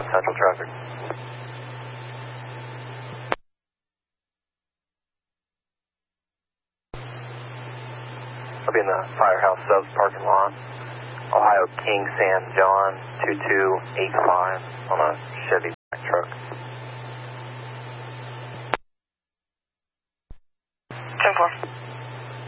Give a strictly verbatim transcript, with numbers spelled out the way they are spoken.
Central traffic. I'll be in the Firehouse Subs parking lot. Ohio King San John two two eight five on a Chevy truck. ten four.